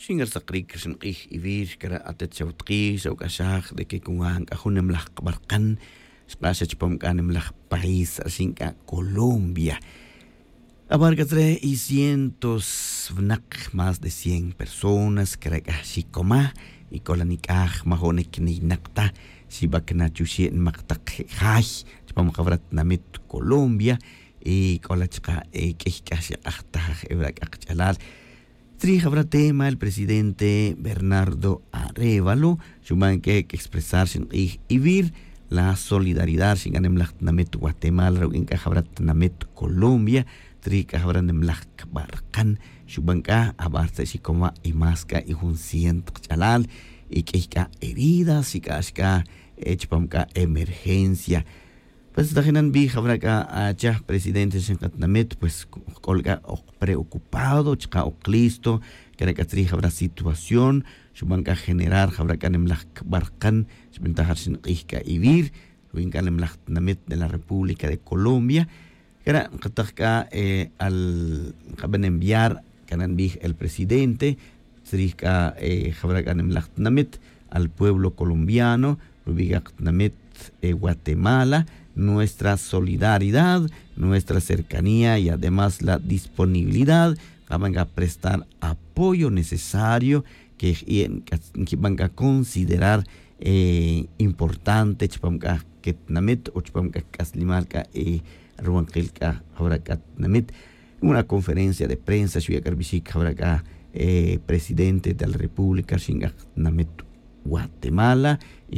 Shingar sakrik shinqih ibir kara atet chawtqi shawkashaq de que kungan kahunem lah barkan spasha chpom kanem lah país shinka Colombia. Abarca 300 vnak, más de 100 personas que shikoma y kolanikaj mahonek ni nakta shibakna chushi maktak haj chpom khabrat namit Colombia y kolachqa kihkash ahtaj ebrak aqchalal. Tri tema el presidente Bernardo Arévalo, shuman que expresar sin vivir la solidaridad sin ganem namet Guatemala en Cajabrat namet Colombia, tri Cajabran em barcan, shuman ka abarta si coma y masca y un ciento chalal y que heridas y casca echpamka emergencia. Pues tajinan bi jabraka acha presidente Namet pues colga preocupado chica o listo que recatri jabra situación shumanka generar jabraka nemlak barkan ventajas sin qihka ibir ruinka nemlak Namet de la República de Colombia era qatarka al qaban enviar kanan bi el presidente srika jabraka nemlak Namet al pueblo colombiano rubiga Namet Guatemala nuestra solidaridad, nuestra cercanía y además la disponibilidad van a prestar apoyo necesario que van a considerar importante que namet o kaslimalka ruanqilka habrakat namet una conferencia de prensa shuyakarbishik habraka presidente de la República Shingak Namet Guatemala y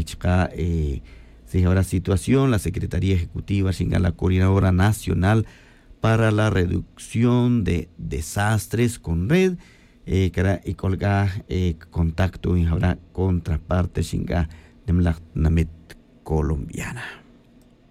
si habrá situación, la Secretaría Ejecutiva, la Coordinadora Nacional para la Reducción de Desastres con Red, y colga contacto y habrá contraparte de la Namet colombiana.